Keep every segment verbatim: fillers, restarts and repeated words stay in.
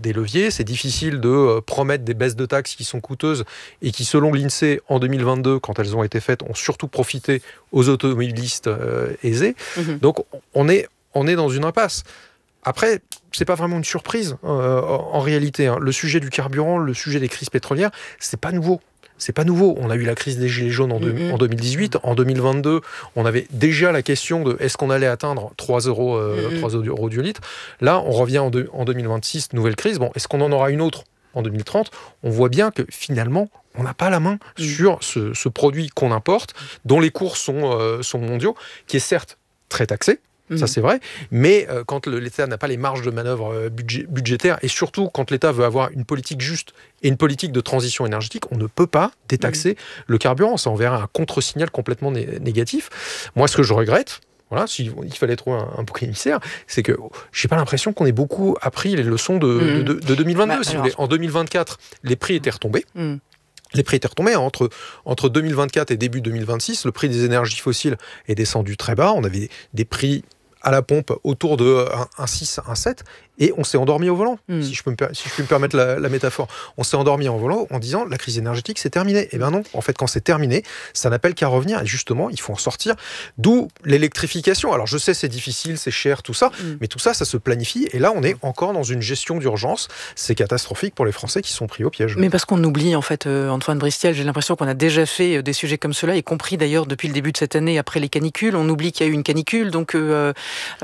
des leviers. C'est difficile de euh, promettre des baisses de taxes qui sont coûteuses et qui, selon l'INSEE, en deux mille vingt-deux, quand elles ont été faites, ont surtout profité aux automobilistes euh, aisés. Mmh. Donc, on est, on est dans une impasse. Après, c'est pas vraiment une surprise euh, en réalité. Hein. Le sujet du carburant, le sujet des crises pétrolières, c'est pas nouveau. C'est pas nouveau. On a eu la crise des gilets jaunes en, deux, mmh. en deux mille dix-huit. En deux mille vingt-deux, on avait déjà la question de est-ce qu'on allait atteindre trois euros, euh, mmh. trois euros du litre. Là, on revient en, de, en deux mille vingt-six, nouvelle crise. Bon, est-ce qu'on en aura une autre en deux mille trente? On voit bien que finalement, on n'a pas la main mmh. sur ce, ce produit qu'on importe, dont les cours sont, euh, sont mondiaux, qui est certes très taxé. Ça, c'est vrai. Mais euh, quand le, l'État n'a pas les marges de manœuvre euh, budgé, budgétaires, et surtout quand l'État veut avoir une politique juste et une politique de transition énergétique, on ne peut pas détaxer mmh. le carburant. Ça enverrait un contre-signal complètement né- négatif. Moi, ce que je regrette, voilà, s'il il fallait trouver un, un bouc émissaire, c'est que j'ai pas l'impression qu'on ait beaucoup appris les leçons de, mmh. de, de, de deux mille vingt-deux. Bah, si vous voulez. En deux mille vingt-quatre, les prix étaient retombés. Mmh. Les prix étaient retombés. Entre, entre deux mille vingt-quatre et début deux mille vingt-six, le prix des énergies fossiles est descendu très bas. On avait des prix à la pompe autour de un six, un sept, et on s'est endormi au volant, mmh. si, je peux me, si je peux me permettre la, la métaphore. On s'est endormi au volant en disant la crise énergétique, c'est terminé. Eh bien non, en fait, quand c'est terminé, ça n'appelle qu'à revenir, et justement, il faut en sortir. D'où l'électrification. Alors, je sais, c'est difficile, c'est cher, tout ça, mmh. mais tout ça, ça se planifie, et là, on est encore dans une gestion d'urgence. C'est catastrophique pour les Français qui sont pris au piège. Mais parce qu'on oublie, en fait, euh, Antoine Bristiel, j'ai l'impression qu'on a déjà fait des sujets comme cela, y compris d'ailleurs depuis le début de cette année, après les canicules. On oublie qu'il y a eu une canicule, donc euh,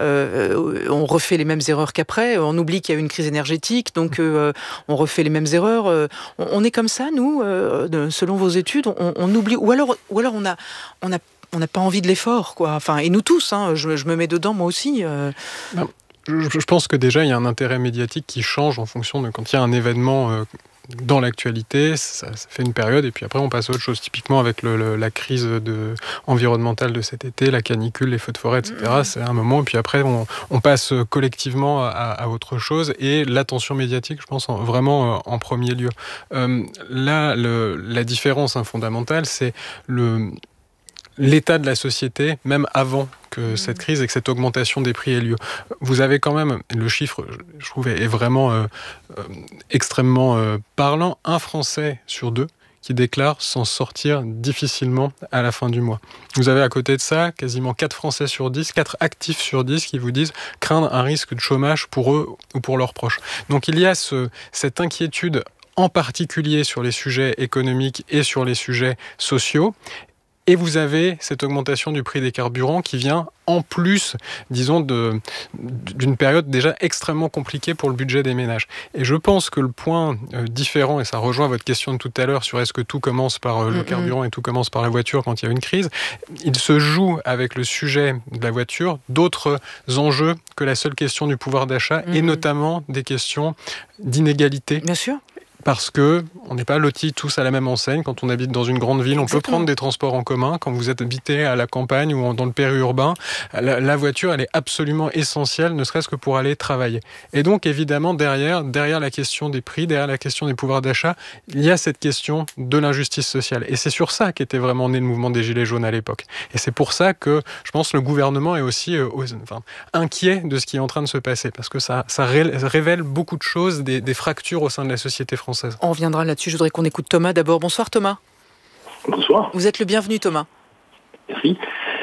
euh, on refait les mêmes erreurs qu'après. On oublie qu'il y a eu une crise énergétique, donc euh, on refait les mêmes erreurs. Euh, on, on est comme ça, nous, euh, de, selon vos études, on, on oublie, ou alors, ou alors on a, on a, on n'a pas envie de l'effort, quoi. Enfin, et nous tous, hein, je, je me mets dedans moi aussi. Euh... Non, je, je pense que déjà il y a un intérêt médiatique qui change en fonction de quand il y a un événement. Euh, dans l'actualité, ça, ça fait une période, et puis après on passe à autre chose. Typiquement avec le, le, la crise de, environnementale de cet été, la canicule, les feux de forêt, et cetera. Mmh. C'est un moment, et puis après on, on passe collectivement à, à autre chose, et l'attention médiatique, je pense, en, vraiment en premier lieu. Euh, là, le, la différence hein, fondamentale, c'est le... l'état de la société, même avant que cette crise et que cette augmentation des prix ait lieu. Vous avez quand même, le chiffre, je trouve, est vraiment euh, euh, extrêmement euh, parlant, un Français sur deux qui déclare s'en sortir difficilement à la fin du mois. Vous avez à côté de ça quasiment quatre Français sur dix, quatre actifs sur dix qui vous disent craindre un risque de chômage pour eux ou pour leurs proches. Donc il y a ce, cette inquiétude en particulier sur les sujets économiques et sur les sujets sociaux. Et vous avez cette augmentation du prix des carburants qui vient en plus, disons, de, d'une période déjà extrêmement compliquée pour le budget des ménages. Et je pense que le point euh, différent, et ça rejoint votre question de tout à l'heure sur est-ce que tout commence par euh, le mm-hmm. carburant et tout commence par la voiture quand il y a une crise, il se joue avec le sujet de la voiture d'autres enjeux que la seule question du pouvoir d'achat mm-hmm. et notamment des questions d'inégalité. Bien sûr. Parce que on n'est pas lotis tous à la même enseigne. Quand on habite dans une grande ville, on Exactement. peut prendre des transports en commun. Quand vous êtes habité à la campagne ou dans le périurbain, la, la voiture, elle est absolument essentielle, ne serait-ce que pour aller travailler. Et donc, évidemment, derrière, derrière la question des prix, derrière la question des pouvoirs d'achat, il y a cette question de l'injustice sociale. Et c'est sur ça qu'était vraiment né le mouvement des Gilets jaunes à l'époque. Et c'est pour ça que, je pense, le gouvernement est aussi euh, enfin, inquiet de ce qui est en train de se passer. Parce que ça, ça ré- révèle beaucoup de choses, des, des fractures au sein de la société française. On reviendra là-dessus. Je voudrais qu'on écoute Thomas d'abord. Bonsoir Thomas. Bonsoir. Vous êtes le bienvenu Thomas. Merci.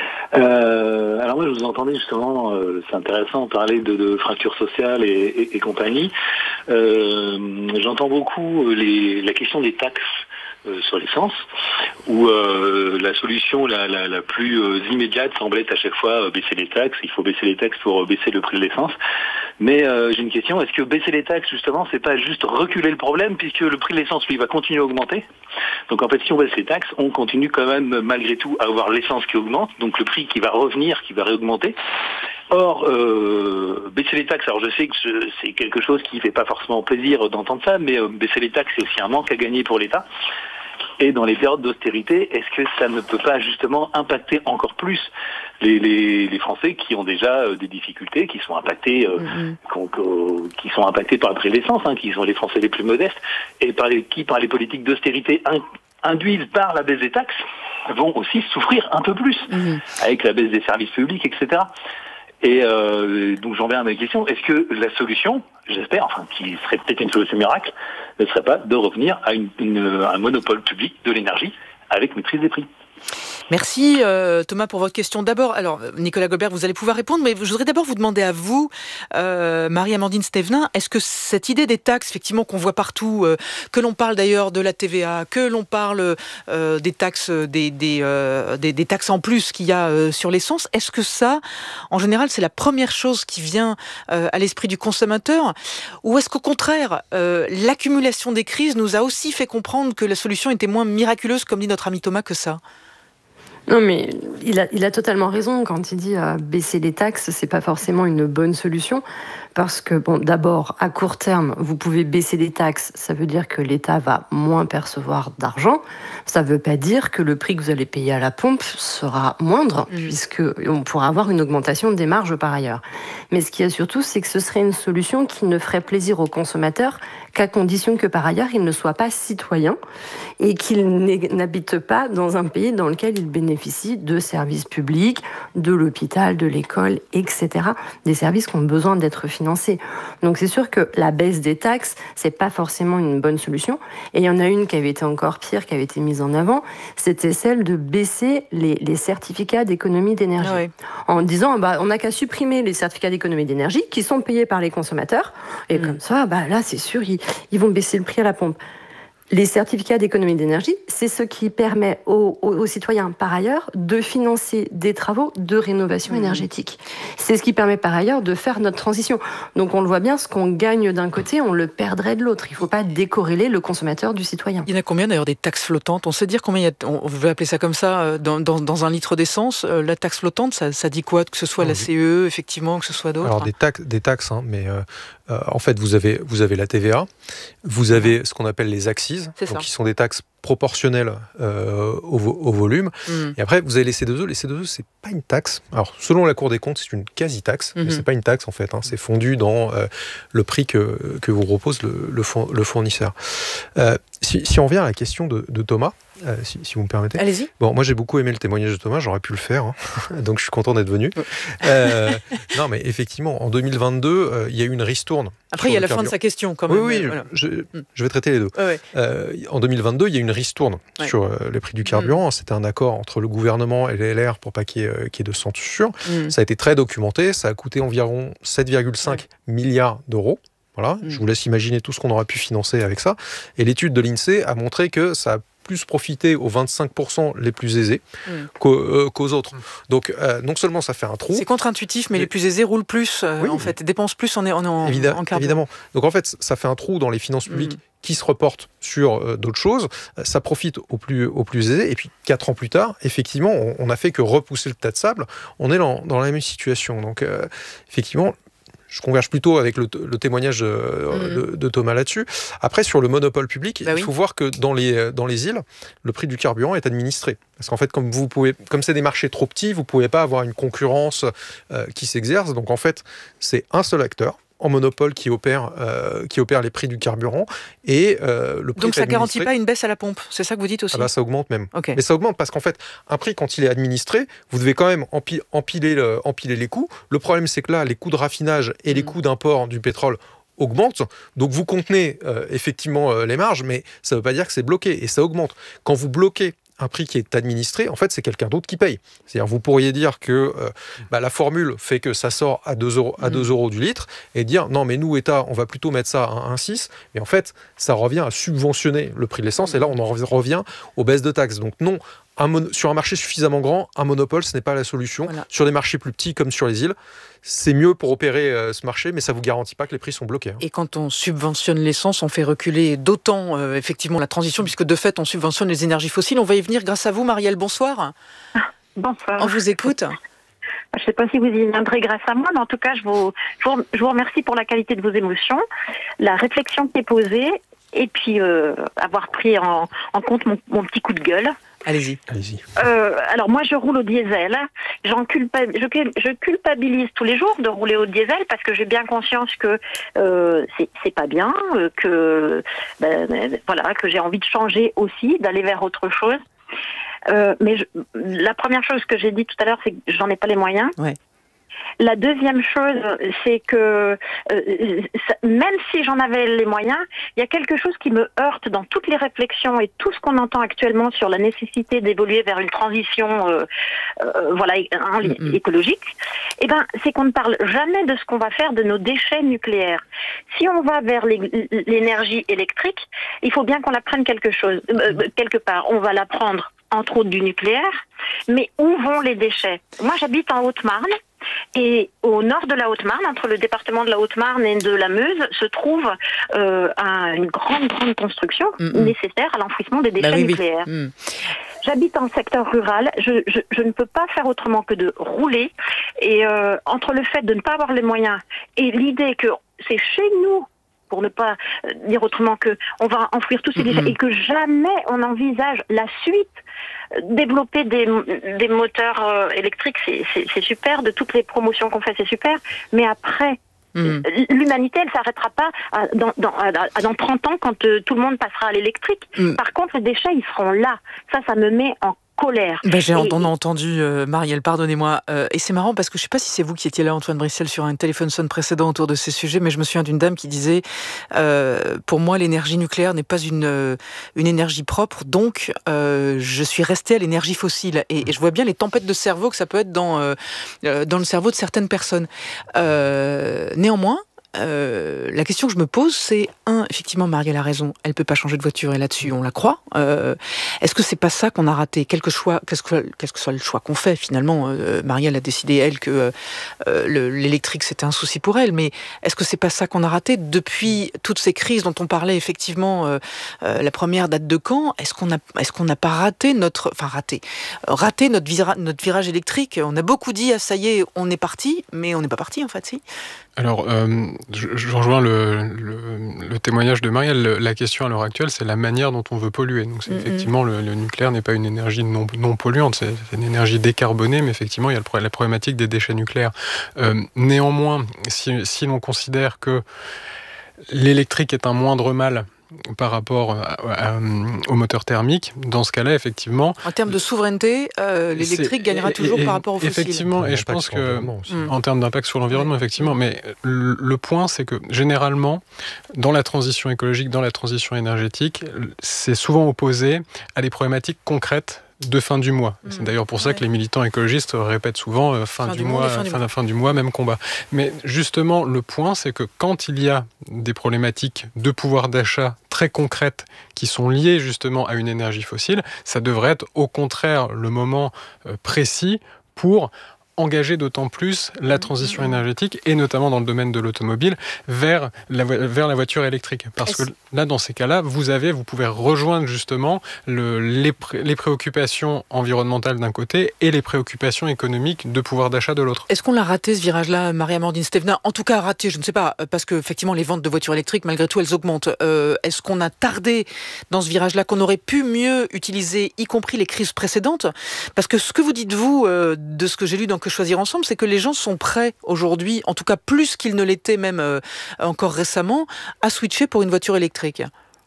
Euh, alors moi je vous entendais justement, euh, c'est intéressant de parler de, de fracture sociale et, et, et compagnie. Euh, j'entends beaucoup les, la question des taxes euh, sur l'essence, où euh, la solution la, la, la plus euh, immédiate semblait à chaque fois euh, baisser les taxes. Il faut baisser les taxes pour euh, baisser le prix de l'essence. Mais euh, j'ai une question, est-ce que baisser les taxes justement c'est pas juste reculer le problème puisque le prix de l'essence lui va continuer à augmenter? Donc en fait si on baisse les taxes, on continue quand même malgré tout à avoir l'essence qui augmente, donc le prix qui va revenir, qui va réaugmenter. Or, euh, baisser les taxes, alors je sais que je, c'est quelque chose qui ne fait pas forcément plaisir d'entendre ça, mais euh, baisser les taxes c'est aussi un manque à gagner pour l'État. Et dans les périodes d'austérité, est-ce que ça ne peut pas justement impacter encore plus les, les, les Français qui ont déjà euh, des difficultés, qui sont impactés, euh, mm-hmm. qui sont impactés par le prix de l'essence, hein, qui sont les Français les plus modestes, et par les, qui, par les politiques d'austérité in, induites par la baisse des taxes, vont aussi souffrir un peu plus, mm-hmm. avec la baisse des services publics, et cetera. Et euh, donc j'en viens à ma question, est-ce que la solution, j'espère, enfin qui serait peut-être une solution miracle, ne serait pas de revenir à une, une, un monopole public de l'énergie avec maîtrise des prix ? Merci euh, Thomas pour votre question. D'abord, alors Nicolas Golbert, vous allez pouvoir répondre, mais je voudrais d'abord vous demander à vous, euh, Marie-Amandine Stévenin, est-ce que cette idée des taxes, effectivement, qu'on voit partout, euh, que l'on parle d'ailleurs de la T V A, que l'on parle euh, des taxes, des, des, euh, des, des taxes en plus qu'il y a euh, sur l'essence, est-ce que ça, en général, c'est la première chose qui vient euh, à l'esprit du consommateur, ou est-ce qu'au contraire, euh, l'accumulation des crises nous a aussi fait comprendre que la solution était moins miraculeuse, comme dit notre ami Thomas, que ça ? Non, mais il a, il a totalement raison quand il dit euh, baisser les taxes, c'est pas forcément une bonne solution. Parce que, bon, d'abord, à court terme, vous pouvez baisser les taxes, ça veut dire que l'État va moins percevoir d'argent. Ça ne veut pas dire que le prix que vous allez payer à la pompe sera moindre, mmh. puisqu'on pourra avoir une augmentation des marges par ailleurs. Mais ce qu'il y a surtout, c'est que ce serait une solution qui ne ferait plaisir aux consommateurs qu'à condition que par ailleurs, ils ne soient pas citoyens et qu'ils n'habitent pas dans un pays dans lequel ils bénéficient de services publics, de l'hôpital, de l'école, et cetera. Des services qui ont besoin d'être financés. Donc c'est sûr que la baisse des taxes, c'est pas forcément une bonne solution. Et il y en a une qui avait été encore pire, qui avait été mise en avant, c'était celle de baisser les, les certificats d'économie d'énergie. Ah oui. En disant, bah, on n'a qu'à supprimer les certificats d'économie d'énergie qui sont payés par les consommateurs. Et mmh. comme ça, bah, là, c'est sûr, ils, ils vont baisser le prix à la pompe. Les certificats d'économie d'énergie, c'est ce qui permet aux, aux, aux citoyens, par ailleurs, de financer des travaux de rénovation mmh. énergétique. C'est ce qui permet, par ailleurs, de faire notre transition. Donc, on le voit bien, ce qu'on gagne d'un côté, on le perdrait de l'autre. Il ne faut pas décorréler le consommateur du citoyen. Il y en a combien, d'ailleurs, des taxes flottantes ? On sait dire combien il y a, on veut appeler ça comme ça, dans, dans, dans un litre d'essence. La taxe flottante, ça, ça dit quoi ? Que ce soit oui. la C E E, effectivement, que ce soit d'autres ? Alors, des taxes, des taxes hein, mais euh, euh, en fait, vous avez, vous avez la T V A, vous avez ce qu'on appelle les axes, donc qui sont des taxes proportionnelles euh, au, au volume. Mmh. Et après, vous avez les C deux E. Les C deux E, c'est pas une taxe. Alors, selon la Cour des comptes, c'est une quasi-taxe, mmh. mais c'est pas une taxe en fait. Hein. C'est fondu dans euh, le prix que, que vous propose le, le, four, le fournisseur. Euh, si, si on revient à la question de, de Thomas, euh, si, si vous me permettez. Allez-y. Bon, moi j'ai beaucoup aimé le témoignage de Thomas, j'aurais pu le faire, hein. Donc je suis content d'être venu. Euh, non, mais effectivement, en deux mille vingt-deux, euh, il y a eu une ristourne. Après, il y a la fin de sa question, quand même. Oui, oui, voilà. je, je vais traiter les deux. Ouais, ouais. Euh, en deux mille vingt-deux, il y a eu une ristourne ouais. sur euh, les prix du carburant. Mmh. C'était un accord entre le gouvernement et les L R pour pas qu'il y ait, euh, qu'il y ait de censure. Mmh. Ça a été très documenté. Ça a coûté environ sept virgule cinq ouais. milliards d'euros. Voilà. Mmh. Je vous laisse imaginer tout ce qu'on aurait pu financer avec ça. Et l'étude de l'INSEE a montré que ça a plus profiter aux vingt-cinq pour cent les plus aisés mmh. qu'aux, euh, qu'aux autres. Mmh. Donc, euh, non seulement ça fait un trou... C'est contre-intuitif, mais, mais les plus aisés roulent plus, euh, oui, en fait, dépensent plus en, en, en, évidemment, en carburant. Évidemment. Donc, en fait, ça fait un trou dans les finances publiques mmh. qui se reportent sur euh, d'autres choses. Ça profite aux plus, aux plus aisés. Et puis, quatre ans plus tard, effectivement, on, on a fait que repousser le tas de sable. On est dans, dans la même situation. Donc, euh, effectivement... Je converge plutôt avec le, le témoignage de, mmh. de, de Thomas là-dessus. Après, sur le monopole public, bah il oui. faut voir que dans les, dans les îles, le prix du carburant est administré. Parce qu'en fait, comme, vous pouvez, comme c'est des marchés trop petits, vous ne pouvez pas avoir une concurrence euh, qui s'exerce. Donc en fait, c'est un seul acteur en monopole qui opère, euh, qui opère les prix du carburant et euh, le prix. Donc ça ne garantit pas une baisse à la pompe, c'est ça que vous dites aussi ? Ah bah, ça augmente même. Okay. Mais ça augmente parce qu'en fait, un prix quand il est administré, vous devez quand même empiler, empiler, le, empiler les coûts. Le problème c'est que là, les coûts de raffinage et mmh. les coûts d'import du pétrole augmentent. Donc vous contenez euh, effectivement euh, les marges, mais ça ne veut pas dire que c'est bloqué et ça augmente. Quand vous bloquez un prix qui est administré, en fait, c'est quelqu'un d'autre qui paye. C'est-à-dire, vous pourriez dire que euh, bah, la formule fait que ça sort à deux euros, à deux euros du litre, et dire, non, mais nous, État, on va plutôt mettre ça à un virgule six, mais en fait, ça revient à subventionner le prix de l'essence, et là, on en revient aux baisses de taxes. Donc non, un mon... sur un marché suffisamment grand, un monopole, ce n'est pas la solution. Voilà. Sur des marchés plus petits, comme sur les îles, c'est mieux pour opérer euh, ce marché, mais ça ne vous garantit pas que les prix sont bloqués. Hein. Et quand on subventionne l'essence, on fait reculer d'autant euh, effectivement la transition, puisque de fait, on subventionne les énergies fossiles. On va y venir grâce à vous, Marielle. Bonsoir. Bonsoir. On vous écoute. Je ne sais pas si vous y viendrez grâce à moi, mais en tout cas, je vous, je vous, je vous remercie pour la qualité de vos émotions, la réflexion qui est posée, et puis euh, avoir pris en, en compte mon, mon petit coup de gueule. Allez-y. Allez-y. Euh, alors moi, je roule au diesel. J'en culpa- je, je culpabilise tous les jours de rouler au diesel parce que j'ai bien conscience que euh, c'est, c'est pas bien, euh, que ben, ben, voilà, que j'ai envie de changer aussi, d'aller vers autre chose. Euh, mais je, la première chose que j'ai dit tout à l'heure, c'est que j'en ai pas les moyens. Ouais. La deuxième chose, c'est que euh, ça, même si j'en avais les moyens, il y a quelque chose qui me heurte dans toutes les réflexions et tout ce qu'on entend actuellement sur la nécessité d'évoluer vers une transition euh, euh, voilà, mm-hmm. écologique. Eh ben, c'est qu'on ne parle jamais de ce qu'on va faire de nos déchets nucléaires. Si on va vers les, l'énergie électrique, il faut bien qu'on la prenne quelque chose, euh, quelque part. On va la prendre entre autres du nucléaire, mais où vont les déchets ? Moi, j'habite en Haute-Marne, et au nord de la Haute-Marne, entre le département de la Haute-Marne et de la Meuse, se trouve euh, un, une grande, grande construction mm-hmm. nécessaire à l'enfouissement des déchets bah oui, nucléaires. Oui. Mm. J'habite en secteur rural, je, je, je ne peux pas faire autrement que de rouler, et euh, entre le fait de ne pas avoir les moyens et l'idée que c'est chez nous, pour ne pas dire autrement que on va enfouir tous ces déchets mm-hmm. et que jamais on envisage la suite. Développer des, des moteurs euh, électriques, c'est, c'est, c'est super, de toutes les promotions qu'on fait, c'est super, mais après, mm. l'humanité, elle ne s'arrêtera pas à, dans, dans, à, dans trente ans quand euh, tout le monde passera à l'électrique. Mm. Par contre, les déchets, ils seront là. Ça, ça me met en colère. Ben, j'ai et, entendu, euh, Marielle, pardonnez-moi. Euh, et c'est marrant parce que je ne sais pas si c'est vous qui étiez là, Antoine Bristiel, sur un téléphone sonne précédent autour de ces sujets, mais je me souviens d'une dame qui disait euh, pour moi, l'énergie nucléaire n'est pas une, euh, une énergie propre, donc euh, je suis restée à l'énergie fossile. Et, et je vois bien les tempêtes de cerveau que ça peut être dans, euh, dans le cerveau de certaines personnes. Euh, néanmoins, Euh, la question que je me pose, c'est un, effectivement, Marielle a raison, elle peut pas changer de voiture et là-dessus, on la croit. Euh, est-ce que c'est pas ça qu'on a raté ? Quel que choix, qu'est-ce que, qu'est-ce que soit le choix qu'on fait, finalement, euh, Marielle a décidé, elle, que euh, le, l'électrique, c'était un souci pour elle, mais est-ce que c'est pas ça qu'on a raté depuis toutes ces crises dont on parlait, effectivement, euh, euh, la première date de quand ? Est-ce qu'on a, est-ce qu'on n'a pas raté notre, enfin raté, raté notre, vira, notre virage électrique ? On a beaucoup dit, ah, ça y est, on est parti, mais on n'est pas parti, en fait, si. Alors, euh, je, je rejoins le, le, le témoignage de Marielle. La question à l'heure actuelle, c'est la manière dont on veut polluer. Donc, c'est mm-hmm. effectivement, le, le nucléaire n'est pas une énergie non, non polluante, c'est, c'est une énergie décarbonée, mais effectivement, il y a le, la problématique des déchets nucléaires. Euh, néanmoins, si, si l'on considère que l'électrique est un moindre mal par rapport à, à, au moteur thermique, dans ce cas-là, effectivement... En termes de souveraineté, euh, l'électrique gagnera toujours et, et, par rapport au fossile. Effectivement, et je pense que, mm. en termes d'impact sur l'environnement, ouais. effectivement, mais le, le point, c'est que, généralement, dans la transition écologique, dans la transition énergétique, c'est souvent opposé à des problématiques concrètes de fin du mois. Mmh. C'est d'ailleurs pour ça ouais. que les militants écologistes répètent souvent euh, fin, fin du, du mois, fin, fin, du fin du mois, même combat. Mais justement, le point, c'est que quand il y a des problématiques de pouvoir d'achat très concrètes qui sont liées justement à une énergie fossile, ça devrait être au contraire le moment euh, précis pour engager d'autant plus la transition énergétique, et notamment dans le domaine de l'automobile, vers la, vers la voiture électrique. Parce Est-ce... que là, dans ces cas-là, vous avez, vous pouvez rejoindre justement le, les, pré, les préoccupations environnementales d'un côté et les préoccupations économiques de pouvoir d'achat de l'autre. Est-ce qu'on l'a raté, ce virage-là, Marie-Amandine Stévenin ? En tout cas, raté, je ne sais pas, parce que effectivement, les ventes de voitures électriques, malgré tout, elles augmentent. Euh, est-ce qu'on a tardé dans ce virage-là, qu'on aurait pu mieux utiliser, y compris les crises précédentes ? Parce que ce que vous dites, vous, euh, de ce que j'ai lu dans Que choisir ensemble, c'est que les gens sont prêts aujourd'hui, en tout cas plus qu'ils ne l'étaient même euh, encore récemment, à switcher pour une voiture électrique.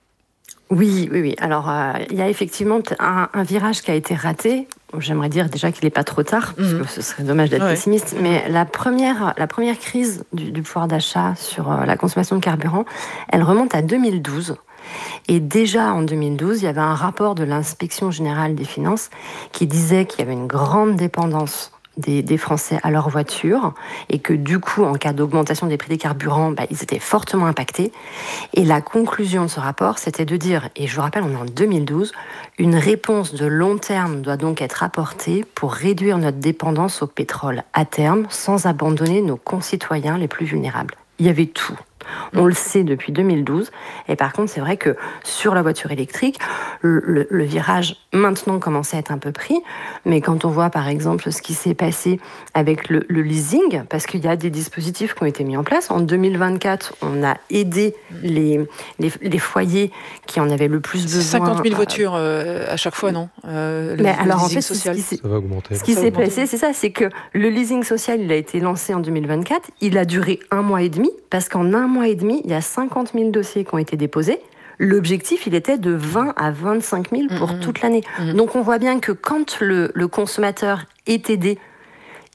Oui, oui, oui. Alors, euh, il y a effectivement un, un virage qui a été raté. J'aimerais dire déjà qu'il n'est pas trop tard, parce que ce serait dommage d'être ouais. pessimiste. Mais la première, la première crise du, du pouvoir d'achat sur euh, la consommation de carburant, elle remonte à deux mille douze. Et déjà en deux mille douze, il y avait un rapport de l'Inspection générale des finances qui disait qu'il y avait une grande dépendance Des, des Français à leur voiture, et que du coup, en cas d'augmentation des prix des carburants, bah, ils étaient fortement impactés. Et la conclusion de ce rapport, c'était de dire, et je vous rappelle, on est en deux mille douze, une réponse de long terme doit donc être apportée pour réduire notre dépendance au pétrole à terme, sans abandonner nos concitoyens les plus vulnérables. Il y avait tout. On le sait depuis deux mille douze. Et par contre, c'est vrai que sur la voiture électrique, le, le, le virage maintenant commence à être un peu pris. Mais quand on voit par exemple ce qui s'est passé avec le, le leasing, parce qu'il y a des dispositifs qui ont été mis en place. En deux mille vingt-quatre, on a aidé les, les, les foyers qui en avaient le plus besoin. cinquante mille voitures euh, à chaque fois, non euh, le, Mais le alors en fait, social. Ce qui, ça va augmenter. Ce qui ça s'est augmenter. passé, c'est ça, c'est que le leasing social, il a été lancé en deux mille vingt-quatre. Il a duré un mois et demi, parce qu'en un mois et demi, il y a cinquante mille dossiers qui ont été déposés. L'objectif, il était de vingt à vingt-cinq mille pour mmh, toute l'année. Mmh. Donc, on voit bien que quand le, le consommateur est aidé,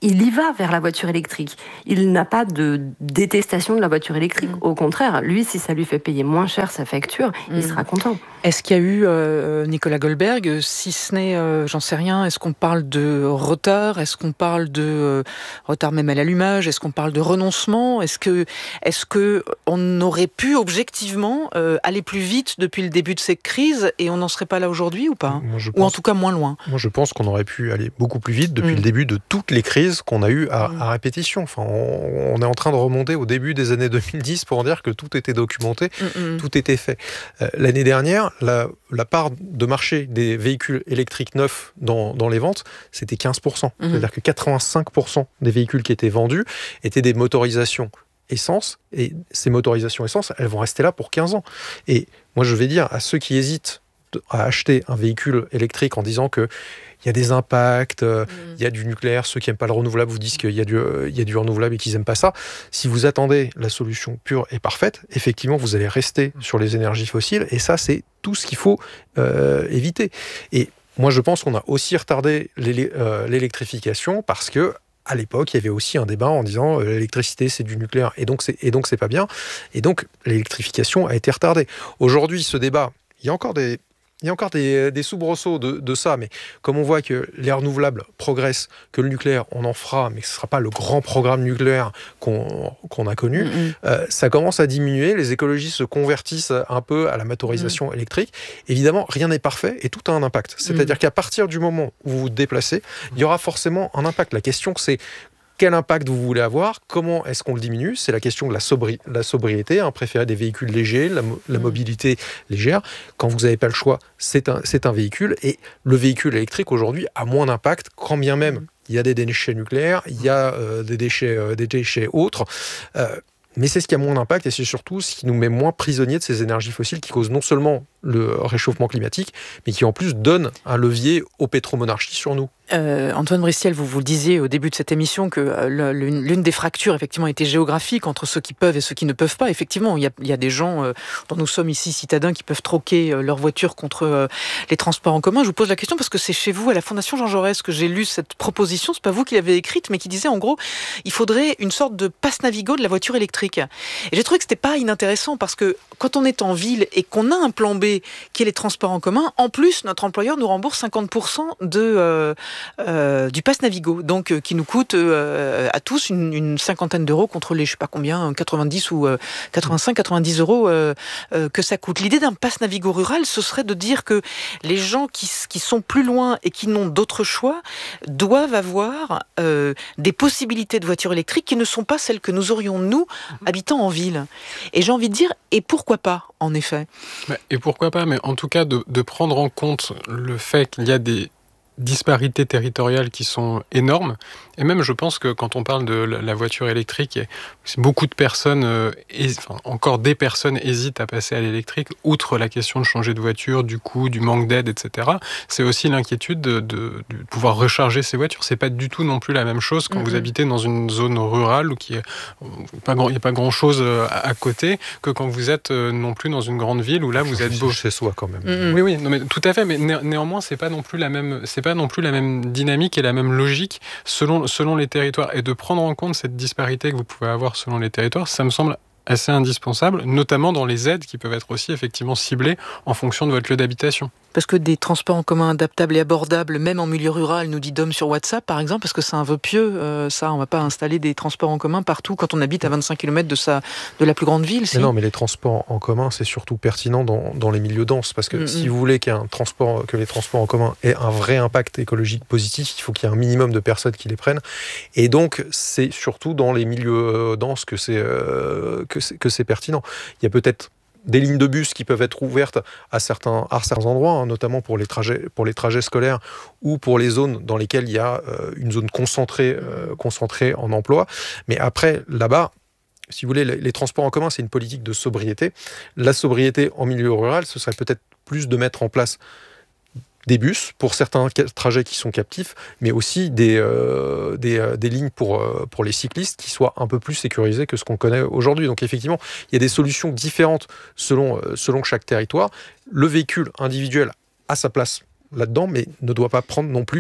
il y va vers la voiture électrique. Il n'a pas de détestation de la voiture électrique. Mmh. Au contraire, lui, si ça lui fait payer moins cher sa facture, mmh. il sera content. Est-ce qu'il y a eu, euh, Nicolas Goldberg, si ce n'est, euh, j'en sais rien, est-ce qu'on parle de retard? Est-ce qu'on parle de euh, retard même à l'allumage? Est-ce qu'on parle de renoncement? Est-ce que, est-ce que on aurait pu objectivement euh, aller plus vite depuis le début de cette crise et on n'en serait pas là aujourd'hui ou pas? Moi, ou pense, en tout cas moins loin? Moi, je pense qu'on aurait pu aller beaucoup plus vite depuis mmh. le début de toutes les crises qu'on a eues à, mmh. à répétition. Enfin, on, on est en train de remonter au début des années deux mille dix pour dire que tout était documenté, mmh. tout était fait. Euh, l'année dernière, La, la part de marché des véhicules électriques neufs dans, dans les ventes, c'était quinze pour cent. Mmh. C'est-à-dire que quatre-vingt-cinq pour cent des véhicules qui étaient vendus étaient des motorisations essence, et ces motorisations essence, elles vont rester là pour quinze ans. Et moi, je vais dire à ceux qui hésitent à acheter un véhicule électrique en disant que il y a des impacts, euh, mmh. il y a du nucléaire, ceux qui n'aiment pas le renouvelable vous disent qu'il y a du, euh, il y a du renouvelable et qu'ils n'aiment pas ça. Si vous attendez la solution pure et parfaite, effectivement, vous allez rester sur les énergies fossiles, et ça, c'est tout ce qu'il faut euh, éviter. Et moi, je pense qu'on a aussi retardé l'élé- euh, l'électrification parce que à l'époque, il y avait aussi un débat en disant euh, l'électricité, c'est du nucléaire, et donc c'est, et donc c'est pas bien. Et donc, l'électrification a été retardée. Aujourd'hui, ce débat, il y a encore des... Il y a encore des, des soubresauts de, de ça, mais comme on voit que les renouvelables progressent, que le nucléaire, on en fera, mais ce ne sera pas le grand programme nucléaire qu'on, qu'on a connu, mmh. euh, ça commence à diminuer, les écologistes se convertissent un peu à la motorisation mmh. électrique. Évidemment, rien n'est parfait et tout a un impact. C'est-à-dire mmh. qu'à partir du moment où vous vous déplacez, il y aura forcément un impact. La question, c'est quel impact vous voulez avoir? Comment est-ce qu'on le diminue? C'est la question de la, sobri- la sobriété, hein, préférer des véhicules légers, la, mo- la mobilité légère. Quand vous n'avez pas le choix, c'est un, c'est un véhicule. Et le véhicule électrique, aujourd'hui, a moins d'impact, quand bien même il y a des déchets nucléaires, il y a euh, des, déchets, euh, des déchets autres. Euh, mais c'est ce qui a moins d'impact et c'est surtout ce qui nous met moins prisonniers de ces énergies fossiles qui causent non seulement le réchauffement climatique, mais qui en plus donnent un levier aux pétromonarchies sur nous. Euh, Antoine Bristiel, vous vous le disiez au début de cette émission que euh, l'une, l'une des fractures effectivement était géographique entre ceux qui peuvent et ceux qui ne peuvent pas. Effectivement, il y a, il y a des gens euh, dont nous sommes ici citadins qui peuvent troquer euh, leur voiture contre euh, les transports en commun. Je vous pose la question parce que c'est chez vous à la Fondation Jean Jaurès que j'ai lu cette proposition. C'est pas vous qui l'avez écrite, mais qui disait en gros il faudrait une sorte de passe Navigo de la voiture électrique. Et j'ai trouvé que c'était pas inintéressant parce que quand on est en ville et qu'on a un plan B qui est les transports en commun, en plus notre employeur nous rembourse cinquante pour cent de euh, Euh, du pass Navigo, donc euh, qui nous coûte euh, à tous une, une cinquantaine d'euros contre les je sais pas combien, quatre-vingt-dix ou euh, quatre-vingt-cinq, quatre-vingt-dix euros euh, euh, que ça coûte. L'idée d'un pass Navigo rural, ce serait de dire que les gens qui, qui sont plus loin et qui n'ont d'autre choix doivent avoir euh, des possibilités de voitures électriques qui ne sont pas celles que nous aurions nous habitant en ville. Et j'ai envie de dire, et pourquoi pas en effet? Et pourquoi pas, mais en tout cas de, de prendre en compte le fait qu'il y a des disparités territoriales qui sont énormes. Et même, je pense que quand on parle de la voiture électrique, beaucoup de personnes, euh, hés- enfin, encore des personnes hésitent à passer à l'électrique, outre la question de changer de voiture, du coût, du manque d'aide, et cetera. C'est aussi l'inquiétude de, de, de pouvoir recharger ces voitures. C'est pas du tout non plus la même chose quand mm-hmm. vous habitez dans une zone rurale où il n'y a pas grand-chose à, à côté que quand vous êtes euh, non plus dans une grande ville où là, vous êtes beau. Chez soi, quand même. Mm-hmm. Oui, oui, non, mais tout à fait. Mais né- néanmoins, c'est pas non plus la même, c'est pas non plus la même dynamique et la même logique selon selon les territoires, et de prendre en compte cette disparité que vous pouvez avoir selon les territoires, ça me semble assez indispensable, notamment dans les aides qui peuvent être aussi effectivement ciblées en fonction de votre lieu d'habitation. Parce que des transports en commun adaptables et abordables, même en milieu rural, nous dit Dom sur WhatsApp, par exemple, parce que c'est un vœu pieux, euh, ça, on ne va pas installer des transports en commun partout quand on habite à vingt-cinq kilomètres de, sa, de la plus grande ville. Si. Mais non, mais les transports en commun, c'est surtout pertinent dans, dans les milieux denses, parce que mm-hmm. si vous voulez qu'il y ait un transport, que les transports en commun aient un vrai impact écologique positif, il faut qu'il y ait un minimum de personnes qui les prennent. Et donc, c'est surtout dans les milieux denses que c'est, euh, que c'est, que c'est pertinent. Il y a peut-être des lignes de bus qui peuvent être ouvertes à certains, à certains endroits, hein, notamment pour les, trajets, pour les trajets scolaires ou pour les zones dans lesquelles il y a euh, une zone concentrée, euh, concentrée en emploi. Mais après, là-bas, si vous voulez, les, les transports en commun, c'est une politique de sobriété. La sobriété en milieu rural, ce serait peut-être plus de mettre en place des bus pour certains trajets qui sont captifs, mais aussi des, euh, des, euh, des lignes pour, euh, pour les cyclistes qui soient un peu plus sécurisées que ce qu'on connaît aujourd'hui. Donc effectivement, il y a des solutions différentes selon, euh, selon chaque territoire. Le véhicule individuel a sa place là-dedans, mais ne doit pas prendre non plus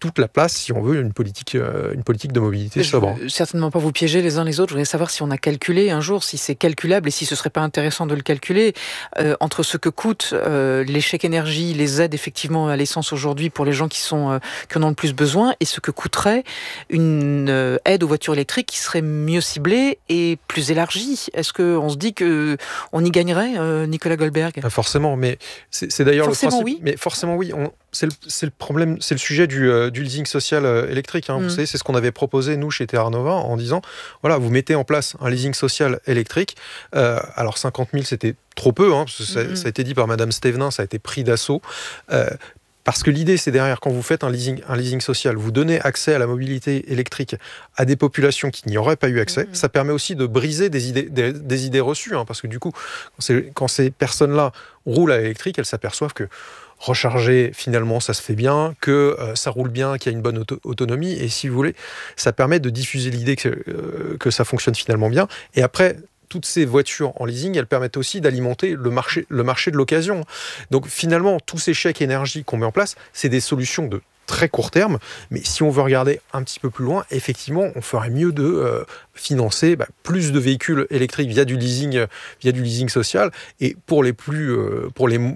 toute la place si on veut une politique, euh, une politique de mobilité je sobre. veux certainement pas vous piéger les uns les autres. Je voudrais savoir si on a calculé un jour, si c'est calculable et si ce serait pas intéressant de le calculer euh, entre ce que coûte euh, les chèques énergie, les aides effectivement à l'essence aujourd'hui pour les gens qui sont euh, qui en ont le plus besoin, et ce que coûterait une euh, aide aux voitures électriques qui serait mieux ciblée et plus élargie. Est-ce que on se dit que on y gagnerait, euh, Nicolas Goldberg? Ah, forcément, mais c'est, c'est d'ailleurs forcément le principe. Oui. Mais forcément oui. On, c'est, le, c'est le problème, c'est le sujet du, euh, du leasing social euh, électrique. Hein. Mmh. Vous savez, c'est ce qu'on avait proposé nous chez Terra Nova en disant voilà, vous mettez en place un leasing social électrique. Euh, alors cinquante mille, c'était trop peu, hein, parce que ça, mmh. ça a été dit par Madame Stévenin, ça a été pris d'assaut. Euh, Parce que l'idée, c'est derrière, quand vous faites un leasing, un leasing social, vous donnez accès à la mobilité électrique à des populations qui n'y auraient pas eu accès. Mmh. Ça permet aussi de briser des idées, des, des idées reçues. Hein, parce que du coup, quand, c'est, quand ces personnes-là roulent à l'électrique, elles s'aperçoivent que recharger, finalement, ça se fait bien, que euh, ça roule bien, qu'il y a une bonne auto- autonomie. Et si vous voulez, ça permet de diffuser l'idée que, euh, que ça fonctionne finalement bien. Et après, toutes ces voitures en leasing, elles permettent aussi d'alimenter le marché, le marché de l'occasion. Donc finalement, tous ces chèques énergie qu'on met en place, c'est des solutions de très court terme, mais si on veut regarder un petit peu plus loin, effectivement, on ferait mieux de euh, financer bah, plus de véhicules électriques via du leasing, euh, via du leasing social, et pour les plus, euh, pour les,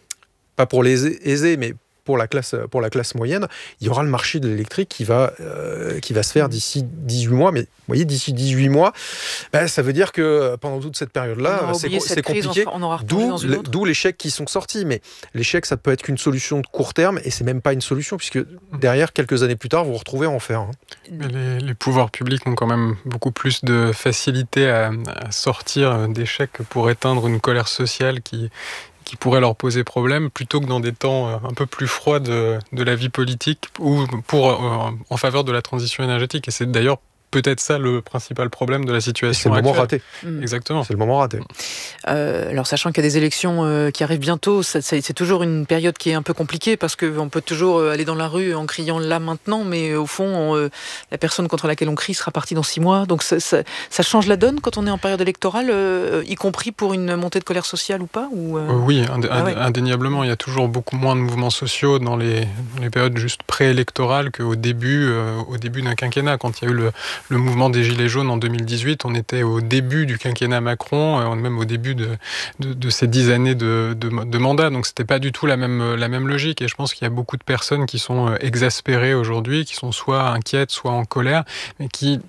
pas pour les aisés, mais pour la classe, pour la classe moyenne, il y aura le marché de l'électrique qui va, euh, qui va se faire d'ici dix-huit mois. Mais vous voyez, d'ici dix-huit mois, bah, ça veut dire que pendant toute cette période-là, c'est, c'est compliqué. On aura d'où, le, d'où les chèques qui sont sortis. Mais les chèques, ça peut être qu'une solution de court terme, et c'est même pas une solution, puisque derrière, quelques années plus tard, vous vous retrouvez à en faire. Hein. Mais les, les pouvoirs publics ont quand même beaucoup plus de facilité à, à sortir des chèques pour éteindre une colère sociale qui... qui pourrait leur poser problème, plutôt que dans des temps un peu plus froids de, de la vie politique ou pour, euh, en faveur de la transition énergétique. Et c'est d'ailleurs peut-être ça le principal problème de la situation actuelle. C'est le moment raté. Mmh. Exactement. C'est le moment raté. Euh, alors, sachant qu'il y a des élections euh, qui arrivent bientôt, ça, ça, c'est toujours une période qui est un peu compliquée, parce qu'on peut toujours aller dans la rue en criant là maintenant, mais au fond, on, euh, la personne contre laquelle on crie sera partie dans six mois. Donc ça, ça, ça change la donne quand on est en période électorale, euh, y compris pour une montée de colère sociale ou pas ou, euh... Oui, indé- ah ouais. indéniablement. Il y a toujours beaucoup moins de mouvements sociaux dans les, les périodes juste préélectorales qu'au début, euh, au début d'un quinquennat. Quand il y a eu le Le mouvement des Gilets jaunes en deux mille dix-huit, on était au début du quinquennat Macron, euh, même au début de, de, de ces dix années de, de, de mandat. Donc c'était pas du tout la même, la même logique. Et je pense qu'il y a beaucoup de personnes qui sont exaspérées aujourd'hui, qui sont soit inquiètes, soit en colère, mais qui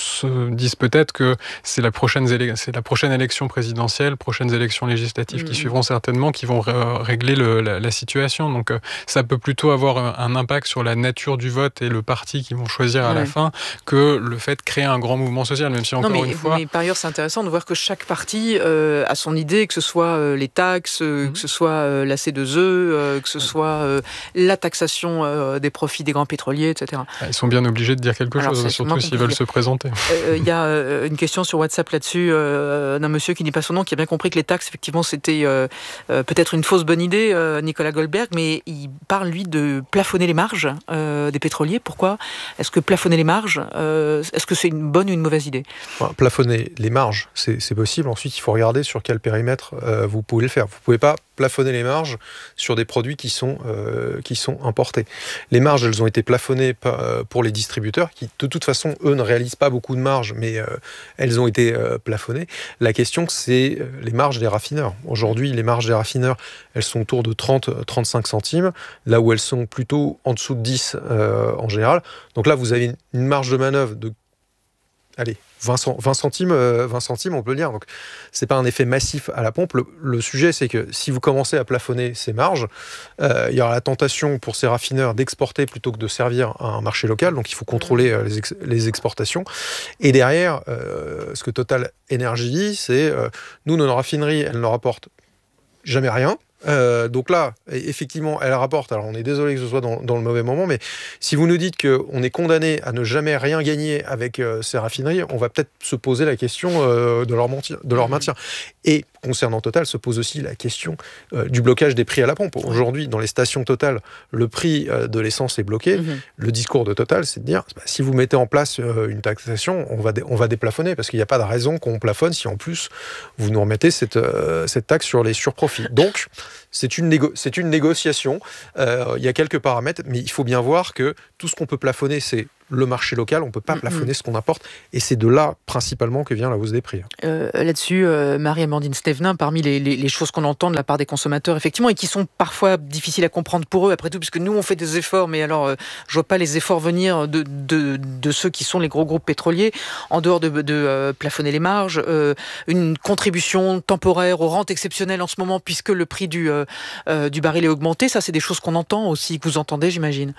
se disent peut-être que c'est la prochaine, éle- c'est la prochaine élection présidentielle, prochaines élections législatives mmh. qui suivront certainement, qui vont ré- régler le, la, la situation. Donc euh, ça peut plutôt avoir un impact sur la nature du vote et le parti qu'ils vont choisir à ouais. la fin, que le fait de créer un grand mouvement social, même si encore non, mais, une fois... mais par ailleurs, c'est intéressant de voir que chaque parti euh, a son idée, que ce soit euh, les taxes, euh, mmh. que ce soit euh, la C deux E, euh, que ce soit euh, la taxation euh, des profits des grands pétroliers, et cetera. Ils sont bien obligés de dire quelque Alors, chose, surtout s'ils veulent se présenter. Il euh, y a euh, une question sur WhatsApp là-dessus euh, d'un monsieur qui dit pas son nom, qui a bien compris que les taxes, effectivement, c'était euh, euh, peut-être une fausse bonne idée, euh, Nicolas Goldberg, mais il parle, lui, de plafonner les marges euh, des pétroliers. Pourquoi est-ce que plafonner les marges, euh, est-ce que c'est une bonne ou une mauvaise idée ? Enfin, plafonner les marges, c'est, c'est possible. Ensuite, il faut regarder sur quel périmètre euh, vous pouvez le faire. Vous ne pouvez pas plafonner les marges sur des produits qui sont, euh, qui sont importés. Les marges, elles ont été plafonnées pa- pour les distributeurs, qui, de toute façon, eux, ne réalisent pas beaucoup de marges, mais euh, elles ont été euh, plafonnées. La question, c'est euh, les marges des raffineurs. Aujourd'hui, les marges des raffineurs, elles sont autour de trente à trente-cinq centimes, là où elles sont plutôt en dessous de dix euh, en général. Donc là, vous avez une marge de manœuvre de allez, vingt centimes, vingt centimes, on peut le dire. Donc, c'est pas un effet massif à la pompe. Le, le sujet, c'est que si vous commencez à plafonner ces marges, euh, il y aura la tentation pour ces raffineurs d'exporter plutôt que de servir à un marché local. Donc, il faut contrôler euh, les, ex, les exportations. Et derrière, euh, ce que Total Energy dit, c'est euh, nous, nos raffineries, elles ne rapportent jamais rien. Euh, donc là, effectivement, elle rapporte. Alors, on est désolé que ce soit dans, dans le mauvais moment, mais si vous nous dites qu'on est condamné à ne jamais rien gagner avec euh, ces raffineries, on va peut-être se poser la question euh, de leur, menti- de leur maintien. Et concernant Total, se pose aussi la question euh, du blocage des prix à la pompe. Aujourd'hui, dans les stations Total, le prix euh, de l'essence est bloqué. Mmh. Le discours de Total, c'est de dire, bah, si vous mettez en place euh, une taxation, on va, dé- on va déplafonner, parce qu'il n'y a pas de raison qu'on plafonne si en plus vous nous remettez cette, euh, cette taxe sur les surprofits. Donc, c'est une, négo- c'est une négociation. Euh, il y a quelques paramètres, mais il faut bien voir que tout ce qu'on peut plafonner, c'est le marché local, on ne peut pas plafonner ce qu'on importe, et c'est de là principalement que vient la hausse des prix. Euh, là-dessus, euh, Marie-Amandine Stévenin, parmi les, les, les choses qu'on entend de la part des consommateurs, effectivement, et qui sont parfois difficiles à comprendre pour eux, après tout, puisque nous, on fait des efforts, mais alors, euh, je ne vois pas les efforts venir de, de, de ceux qui sont les gros groupes pétroliers, en dehors de, de euh, plafonner les marges, euh, une contribution temporaire aux rentes exceptionnelles en ce moment, puisque le prix du, euh, euh, du baril est augmenté. Ça, c'est des choses qu'on entend aussi, que vous entendez, j'imagine.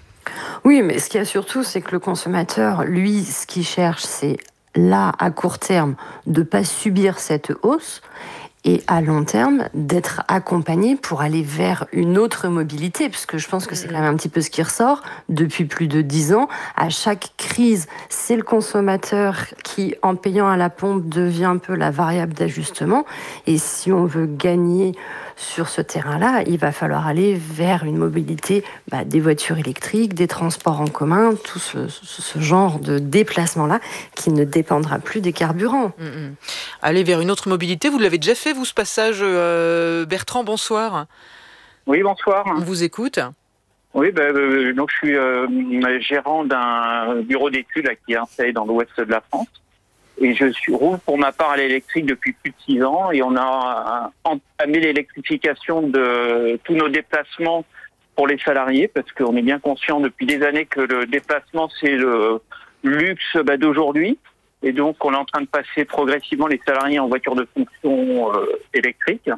Oui, mais ce qu'il y a surtout, c'est que le consommateur, lui, ce qu'il cherche, c'est là, à court terme, de ne pas subir cette hausse et à long terme, d'être accompagné pour aller vers une autre mobilité, puisque je pense que c'est quand même un petit peu ce qui ressort depuis plus de dix ans. À chaque crise, c'est le consommateur qui, en payant à la pompe, devient un peu la variable d'ajustement. Et si on veut gagner sur ce terrain-là, il va falloir aller vers une mobilité, bah, des voitures électriques, des transports en commun, tout ce, ce genre de déplacement-là qui ne dépendra plus des carburants. Mmh. Aller vers une autre mobilité, vous l'avez déjà fait, vous, ce passage, euh, Bertrand, bonsoir. Oui, bonsoir. On vous écoute. Oui, ben, euh, donc je suis euh, gérant d'un bureau d'études là, qui est installé dans l'ouest de la France. Et je suis, roule pour ma part à l'électrique depuis plus de six ans. Et on a entamé l'électrification de tous nos déplacements pour les salariés, parce qu'on est bien conscient depuis des années que le déplacement, c'est le luxe bah, d'aujourd'hui. Et donc, on est en train de passer progressivement les salariés en voiture de fonction euh, électrique.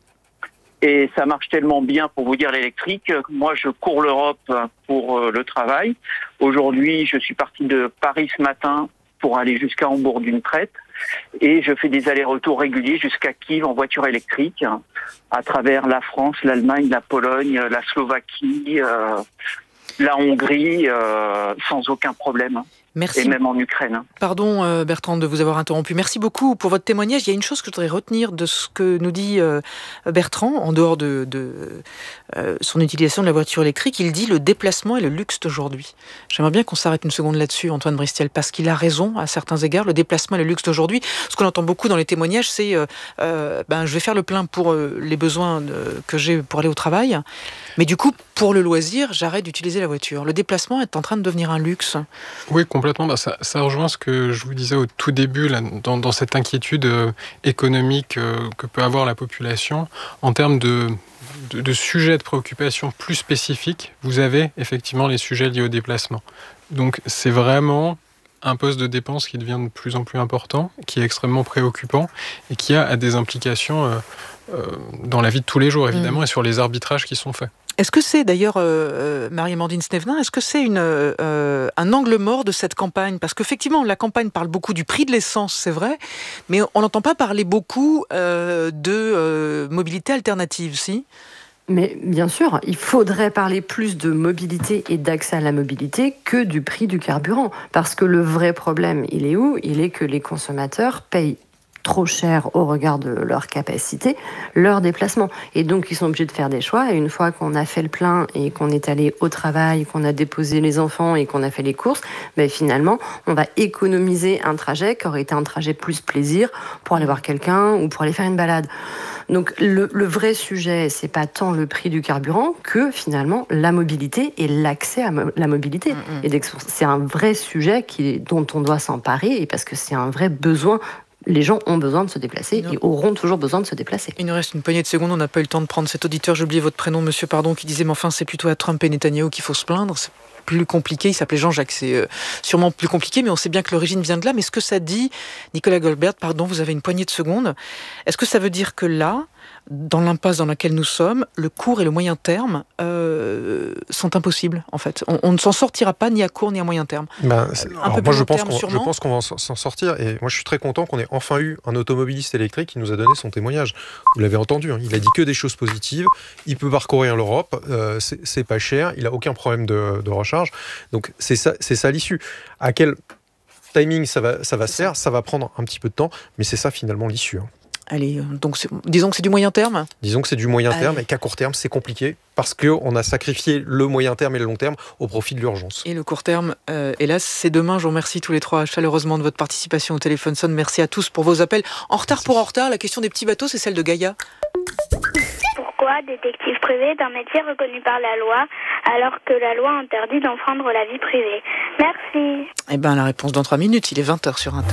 Et ça marche tellement bien, pour vous dire, l'électrique. Moi, je cours l'Europe pour euh, le travail. Aujourd'hui, je suis parti de Paris ce matin pour aller jusqu'à Hambourg d'une traite. Et je fais des allers-retours réguliers jusqu'à Kiev en voiture électrique, à travers la France, l'Allemagne, la Pologne, la Slovaquie, euh, la Hongrie, euh, sans aucun problème. Merci. Et même en Ukraine. Pardon euh, Bertrand de vous avoir interrompu. Merci beaucoup pour votre témoignage. Il y a une chose que je voudrais retenir de ce que nous dit euh, Bertrand, en dehors de, de euh, son utilisation de la voiture électrique. Il dit le déplacement est le luxe d'aujourd'hui. J'aimerais bien qu'on s'arrête une seconde là-dessus, Antoine Bristiel, parce qu'il a raison à certains égards. Le déplacement est le luxe d'aujourd'hui. Ce qu'on entend beaucoup dans les témoignages, c'est euh, euh, ben, je vais faire le plein pour euh, les besoins de, que j'ai pour aller au travail, mais du coup, pour le loisir, j'arrête d'utiliser la voiture. Le déplacement est en train de devenir un luxe. Oui, complètement. Bah, ça, ça rejoint ce que je vous disais au tout début, là, dans, dans cette inquiétude euh, économique euh, que peut avoir la population. En termes de, de, de sujets de préoccupation plus spécifiques, vous avez effectivement les sujets liés au déplacement. Donc c'est vraiment un poste de dépense qui devient de plus en plus important, qui est extrêmement préoccupant et qui a des implications euh, euh, dans la vie de tous les jours, évidemment, mmh. et sur les arbitrages qui sont faits. Est-ce que c'est d'ailleurs, euh, Marie-Amandine Stévenin, est-ce que c'est une, euh, un angle mort de cette campagne ? Parce qu'effectivement, la campagne parle beaucoup du prix de l'essence, c'est vrai, mais on n'entend pas parler beaucoup euh, de euh, mobilité alternative, si ? Mais bien sûr, il faudrait parler plus de mobilité et d'accès à la mobilité que du prix du carburant. Parce que le vrai problème, il est où ? Il est que les consommateurs payent trop cher au regard de leur capacité, leur déplacement. Et donc, ils sont obligés de faire des choix. Et une fois qu'on a fait le plein et qu'on est allé au travail, qu'on a déposé les enfants et qu'on a fait les courses, ben finalement, on va économiser un trajet qui aurait été un trajet plus plaisir pour aller voir quelqu'un ou pour aller faire une balade. Donc, le, le vrai sujet, c'est pas tant le prix du carburant que finalement la mobilité et l'accès à mo- la mobilité. Mm-hmm. Et c'est un vrai sujet qui, dont on doit s'emparer et parce que c'est un vrai besoin. Les gens ont besoin de se déplacer et auront toujours besoin de se déplacer. Il nous reste une poignée de secondes, on n'a pas eu le temps de prendre cet auditeur, j'ai oublié votre prénom, monsieur, pardon, qui disait, mais enfin, c'est plutôt à Trump et Netanyahou qu'il faut se plaindre. C'est plus compliqué, il s'appelait Jean-Jacques, c'est euh, sûrement plus compliqué, mais on sait bien que l'origine vient de là. Mais ce que ça dit, Nicolas Goldberg, pardon, vous avez une poignée de secondes, est-ce que ça veut dire que là, dans l'impasse dans laquelle nous sommes, le court et le moyen terme euh, sont impossibles, en fait. On, on ne s'en sortira pas ni à court ni à moyen terme. Ben, un peu moi, je pense, terme, qu'on, je pense qu'on va s'en sortir. Et moi, je suis très content qu'on ait enfin eu un automobiliste électrique qui nous a donné son témoignage. Vous l'avez entendu, hein, il a dit que des choses positives. Il peut parcourir l'Europe, euh, c'est, c'est pas cher, il n'a aucun problème de, de recharge. Donc, c'est ça, c'est ça l'issue. À quel timing ça va, ça va se faire ? Ça va prendre un petit peu de temps, mais c'est ça finalement l'issue. Hein. Allez, donc c'est, disons que c'est du moyen terme. Disons que c'est du moyen Allez. terme et qu'à court terme, c'est compliqué parce qu'on a sacrifié le moyen terme et le long terme au profit de l'urgence. Et le court terme, euh, hélas, c'est demain. Je vous remercie tous les trois chaleureusement de votre participation au Téléphone Sonne. Merci à tous pour vos appels. En retard Merci. pour en retard, la question des petits bateaux, c'est celle de Gaïa. Pourquoi détective privé est un métier reconnu par la loi alors que la loi interdit d'enfreindre la vie privée? Merci. Eh bien, la réponse dans trois minutes. Il est vingt heures sur Inter.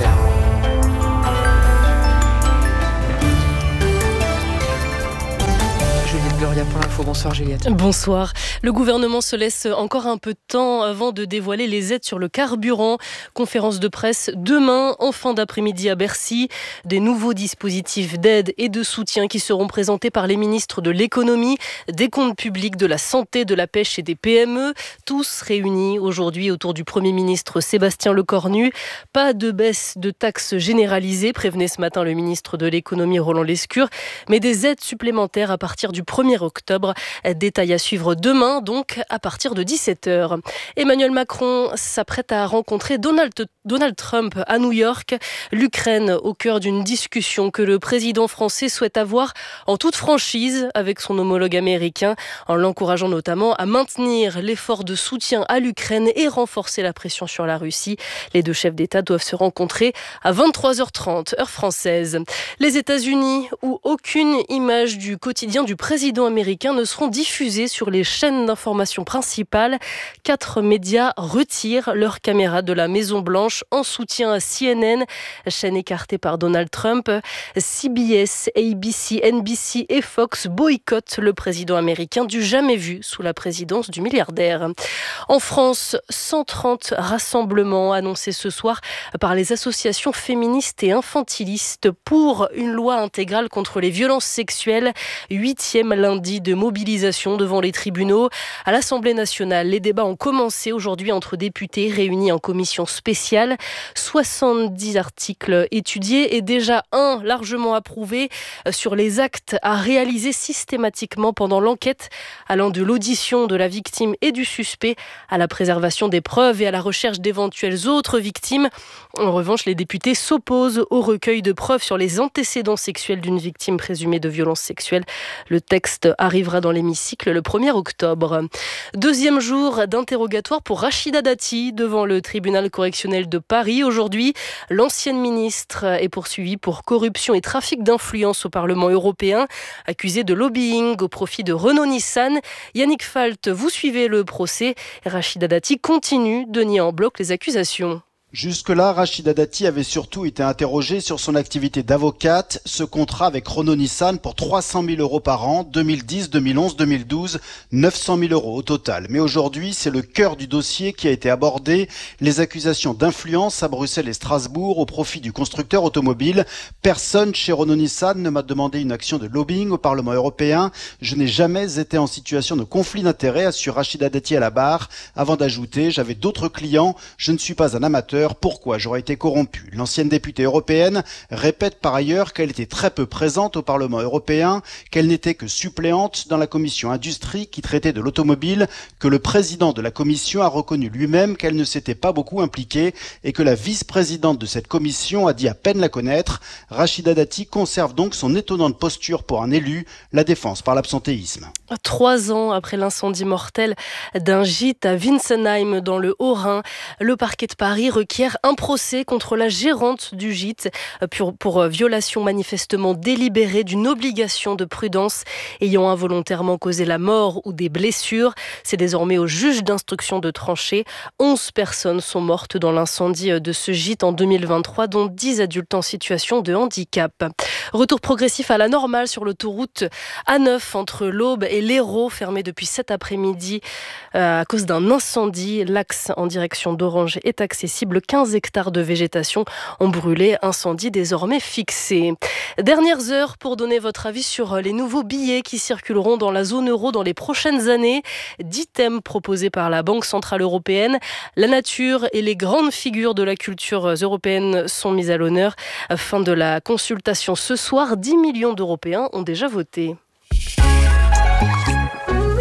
Gloria pour l'info. Bonsoir Juliette. Bonsoir. Le gouvernement se laisse encore un peu de temps avant de dévoiler les aides sur le carburant. Conférence de presse demain en fin d'après-midi à Bercy. Des nouveaux dispositifs d'aide et de soutien qui seront présentés par les ministres de l'économie, des comptes publics, de la santé, de la pêche et des P M E. Tous réunis aujourd'hui autour du Premier ministre Sébastien Lecornu. Pas de baisse de taxes généralisées, prévenait ce matin le ministre de l'économie Roland Lescure, mais des aides supplémentaires à partir du premier octobre. Détail à suivre demain, donc à partir de dix-sept heures. Emmanuel Macron s'apprête à rencontrer Donald, Donald Trump à New York. L'Ukraine au cœur d'une discussion que le président français souhaite avoir en toute franchise avec son homologue américain, en l'encourageant notamment à maintenir l'effort de soutien à l'Ukraine et renforcer la pression sur la Russie. Les deux chefs d'État doivent se rencontrer à vingt-trois heures trente, heure française. Les États-Unis, où aucune image du quotidien du président américains ne seront diffusés sur les chaînes d'information principales. Quatre médias retirent leurs caméras de la Maison-Blanche en soutien à C N N, chaîne écartée par Donald Trump. C B S, A B C, N B C et Fox boycottent le président américain du jamais vu sous la présidence du milliardaire. En France, cent trente rassemblements annoncés ce soir par les associations féministes et infantilistes pour une loi intégrale contre les violences sexuelles. Huitième lundi de mobilisation devant les tribunaux. À l'Assemblée nationale, les débats ont commencé aujourd'hui entre députés réunis en commission spéciale. soixante-dix articles étudiés et déjà un largement approuvé sur les actes à réaliser systématiquement pendant l'enquête, allant de l'audition de la victime et du suspect à la préservation des preuves et à la recherche d'éventuelles autres victimes. En revanche, les députés s'opposent au recueil de preuves sur les antécédents sexuels d'une victime présumée de violences sexuelles. Le texte arrivera dans l'hémicycle le premier octobre. Deuxième jour d'interrogatoire pour Rachida Dati devant le tribunal correctionnel de Paris. Aujourd'hui, l'ancienne ministre est poursuivie pour corruption et trafic d'influence au Parlement européen, accusée de lobbying au profit de Renault-Nissan. Yannick Falt, vous suivez le procès. Rachida Dati continue de nier en bloc les accusations. Jusque-là, Rachida Dati avait surtout été interrogée sur son activité d'avocate, ce contrat avec Renault-Nissan pour trois cent mille euros par an, deux mille dix, deux mille onze, deux mille douze, neuf cent mille euros au total. Mais aujourd'hui, c'est le cœur du dossier qui a été abordé, les accusations d'influence à Bruxelles et Strasbourg au profit du constructeur automobile. Personne chez Renault-Nissan ne m'a demandé une action de lobbying au Parlement européen. Je n'ai jamais été en situation de conflit d'intérêts, assure Rachida Dati à la barre, avant d'ajouter « J'avais d'autres clients, je ne suis pas un amateur. Pourquoi j'aurais été corrompue ?» L'ancienne députée européenne répète par ailleurs qu'elle était très peu présente au Parlement européen, qu'elle n'était que suppléante dans la commission industrie qui traitait de l'automobile, que le président de la commission a reconnu lui-même qu'elle ne s'était pas beaucoup impliquée et que la vice-présidente de cette commission a dit à peine la connaître. Rachida Dati conserve donc son étonnante posture pour un élu, la défense par l'absentéisme. Trois ans après l'incendie mortel d'un gîte à Winsenheim dans le Haut-Rhin, le parquet de Paris requiert un procès contre la gérante du gîte pour, pour violation manifestement délibérée d'une obligation de prudence ayant involontairement causé la mort ou des blessures. C'est désormais au juge d'instruction de trancher. Onze personnes sont mortes dans l'incendie de ce gîte en deux mille vingt-trois, dont dix adultes en situation de handicap. Retour progressif à la normale sur l'autoroute A neuf entre l'Aube et l'Hérault, fermée depuis cet après-midi euh, à cause d'un incendie. L'axe en direction d'Orange est accessible. quinze hectares de végétation ont brûlé, incendie désormais fixé. Dernières heures pour donner votre avis sur les nouveaux billets qui circuleront dans la zone euro dans les prochaines années. Dix thèmes proposés par la Banque Centrale Européenne. La nature et les grandes figures de la culture européenne sont mises à l'honneur. Fin de la consultation ce soir, dix millions d'Européens ont déjà voté.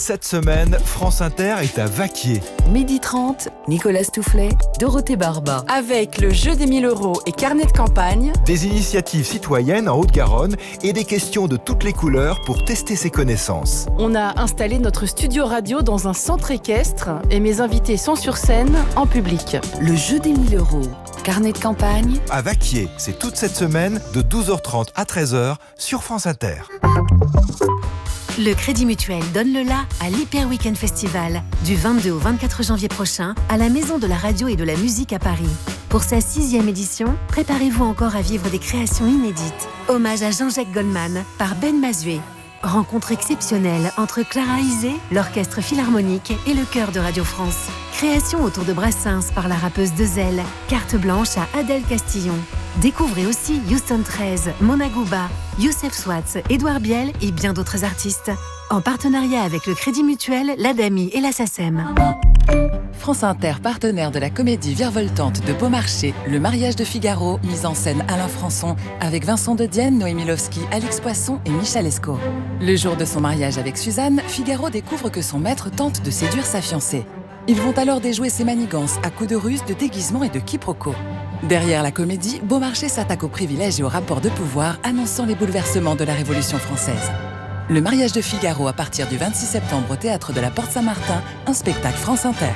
Cette semaine, France Inter est à Vaquier. Midi trente, Nicolas Stoufflet, Dorothée Barba. Avec le jeu des mille euros et carnet de campagne. Des initiatives citoyennes en Haute-Garonne et des questions de toutes les couleurs pour tester ses connaissances. On a installé notre studio radio dans un centre équestre et mes invités sont sur scène, en public. Le jeu des mille euros. Carnet de campagne. À Vaquier, c'est toute cette semaine de douze heures trente à treize heures sur France Inter. Le Crédit Mutuel donne le la à l'Hyper Weekend Festival du vingt-deux au vingt-quatre janvier prochain à la Maison de la Radio et de la Musique à Paris. Pour sa sixième édition, préparez-vous encore à vivre des créations inédites. Hommage à Jean-Jacques Goldman par Ben Mazué. Rencontre exceptionnelle entre Clara Isé, l'Orchestre Philharmonique et le Chœur de Radio France. Création autour de Brassens par la rappeuse Dezel. Carte blanche à Adèle Castillon. Découvrez aussi Houston treize, Mona Gouba, Youssef Swatz, Édouard Biel et bien d'autres artistes. En partenariat avec le Crédit Mutuel, l'Adami et la SACEM. France Inter, partenaire de la comédie virevoltante de Beaumarchais, Le mariage de Figaro, mise en scène Alain Françon, avec Vincent de Dienne, Noémie Lovski, Alix Poisson et Michel Escaut. Le jour de son mariage avec Suzanne, Figaro découvre que son maître tente de séduire sa fiancée. Ils vont alors déjouer ses manigances à coups de ruse, de déguisement et de quiproquos. Derrière la comédie, Beaumarchais s'attaque aux privilèges et aux rapports de pouvoir, annonçant les bouleversements de la Révolution française. Le mariage de Figaro à partir du vingt-six septembre au Théâtre de la Porte Saint-Martin, un spectacle France Inter.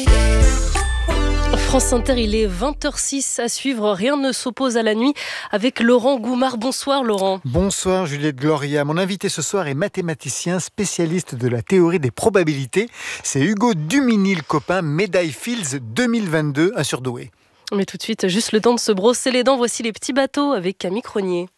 France Inter, il est vingt heures six à suivre. Rien ne s'oppose à la nuit avec Laurent Goumard. Bonsoir Laurent. Bonsoir Juliette Gloria. Mon invité ce soir est mathématicien, spécialiste de la théorie des probabilités. C'est Hugo Duminil-Copin, médaille Fields deux mille vingt-deux, un surdoué. Mais tout de suite, juste le temps de se brosser les dents. Voici les petits bateaux avec Camille Cronier.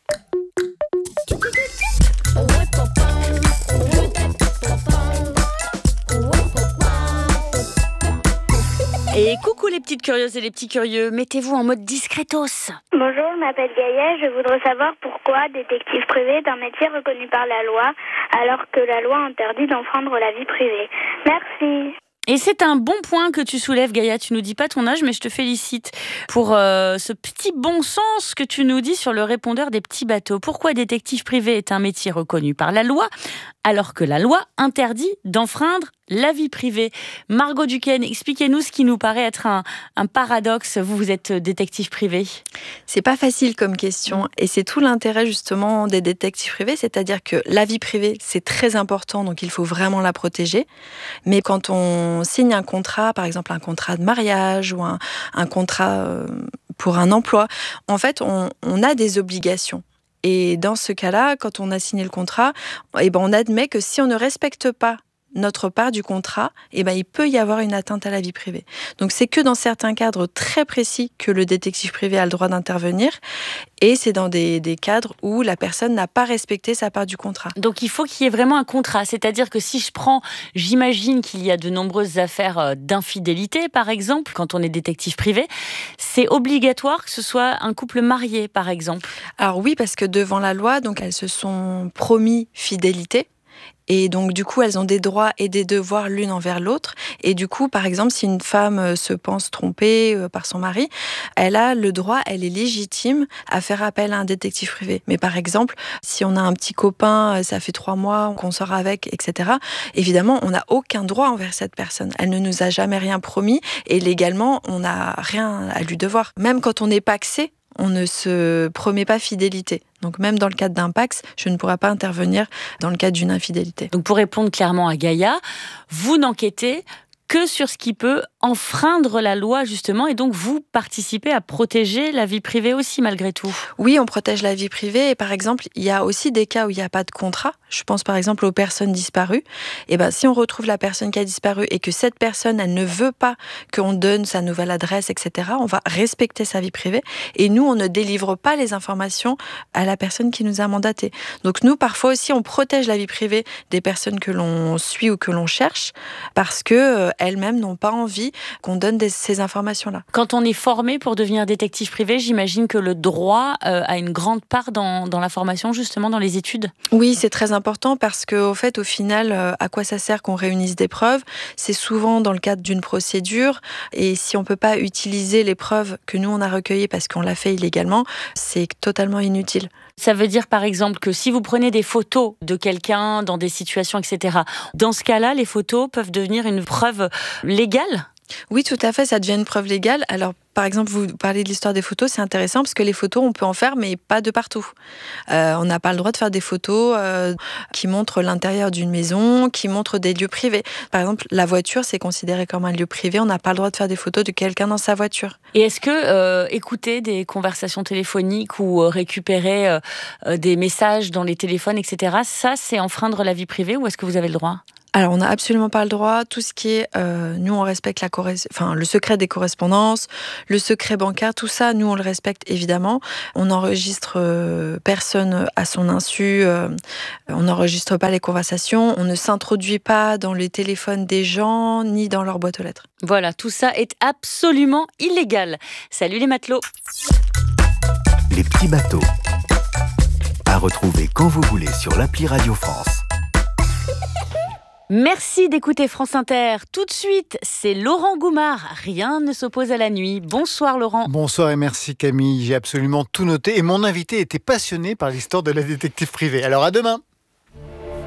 Et coucou les petites curieuses et les petits curieux, mettez-vous en mode discretos. Bonjour, je m'appelle Gaïa, je voudrais savoir pourquoi détective privé est un métier reconnu par la loi alors que la loi interdit d'enfreindre la vie privée. Merci. Et c'est un bon point que tu soulèves, Gaïa. Tu nous dis pas ton âge, mais je te félicite pour euh, ce petit bon sens que tu nous dis sur le répondeur des petits bateaux. Pourquoi détective privé est un métier reconnu par la loi, alors que la loi interdit d'enfreindre la vie privée? Margot Duquesne, expliquez-nous ce qui nous paraît être un, un paradoxe. Vous, vous êtes détective privé. C'est pas facile comme question, et c'est tout l'intérêt justement des détectives privés, c'est-à-dire que la vie privée, c'est très important, donc il faut vraiment la protéger. Mais quand on signe un contrat, par exemple un contrat de mariage ou un, un contrat pour un emploi, en fait, on, on a des obligations. Et dans ce cas-là, quand on a signé le contrat, eh ben on admet que si on ne respecte pas notre part du contrat, eh ben il peut y avoir une atteinte à la vie privée. Donc c'est que dans certains cadres très précis que le détective privé a le droit d'intervenir, et c'est dans des, des cadres où la personne n'a pas respecté sa part du contrat. Donc il faut qu'il y ait vraiment un contrat, c'est-à-dire que si je prends, j'imagine qu'il y a de nombreuses affaires d'infidélité par exemple, quand on est détective privé, c'est obligatoire que ce soit un couple marié par exemple. Alors oui, parce que devant la loi, donc elles se sont promis fidélité. Et donc, du coup, elles ont des droits et des devoirs l'une envers l'autre. Et du coup, par exemple, si une femme se pense trompée par son mari, elle a le droit, elle est légitime à faire appel à un détective privé. Mais par exemple, si on a un petit copain, ça fait trois mois qu'on sort avec, et cetera, évidemment, on n'a aucun droit envers cette personne. Elle ne nous a jamais rien promis et légalement, on n'a rien à lui devoir. Même quand on est pacsé, on ne se promet pas fidélité. Donc même dans le cadre d'un Pacs, je ne pourrai pas intervenir dans le cadre d'une infidélité. Donc pour répondre clairement à Gaïa, vous n'enquêtez que sur ce qui peut enfreindre la loi, justement, et donc vous participez à protéger la vie privée aussi, malgré tout. Oui, on protège la vie privée, et par exemple, il y a aussi des cas où il n'y a pas de contrat. Je pense par exemple aux personnes disparues. Et ben, si on retrouve la personne qui a disparu et que cette personne, elle ne veut pas qu'on donne sa nouvelle adresse, et cetera, on va respecter sa vie privée, et nous, on ne délivre pas les informations à la personne qui nous a mandaté. Donc nous, parfois aussi, on protège la vie privée des personnes que l'on suit ou que l'on cherche, parce que elles-mêmes n'ont pas envie qu'on donne des, ces informations-là. Quand on est formé pour devenir détective privé, j'imagine que le droit euh, a une grande part dans, dans la formation, justement, dans les études. Oui, c'est très important parce qu'au fait, au final, euh, à quoi ça sert qu'on réunisse des preuves ? C'est souvent dans le cadre d'une procédure et si on ne peut pas utiliser les preuves que nous, on a recueillies parce qu'on l'a fait illégalement, c'est totalement inutile. Ça veut dire par exemple que si vous prenez des photos de quelqu'un dans des situations, et cetera, dans ce cas-là, les photos peuvent devenir une preuve légale ? Oui, tout à fait, ça devient une preuve légale. Alors, par exemple, vous parlez de l'histoire des photos, c'est intéressant parce que les photos, on peut en faire, mais pas de partout. Euh, on n'a pas le droit de faire des photos euh, qui montrent l'intérieur d'une maison, qui montrent des lieux privés. Par exemple, la voiture, c'est considéré comme un lieu privé. On n'a pas le droit de faire des photos de quelqu'un dans sa voiture. Et est-ce que euh, écouter des conversations téléphoniques ou euh, récupérer euh, des messages dans les téléphones, et cetera, ça, c'est enfreindre la vie privée ou est-ce que vous avez le droit ? Alors, on n'a absolument pas le droit. Tout ce qui est, euh, nous, on respecte la corres- enfin, le secret des correspondances, le secret bancaire, tout ça, nous, on le respecte évidemment. On n'enregistre euh, personne à son insu. Euh, on n'enregistre pas les conversations. On ne s'introduit pas dans les téléphones des gens ni dans leur boîte aux lettres. Voilà, tout ça est absolument illégal. Salut les matelots. Les petits bateaux. À retrouver quand vous voulez sur l'appli Radio France. Merci d'écouter France Inter. Tout de suite, c'est Laurent Goumard. Rien ne s'oppose à la nuit. Bonsoir Laurent. Bonsoir et merci Camille. J'ai absolument tout noté et mon invité était passionné par l'histoire de la détective privée. Alors à demain.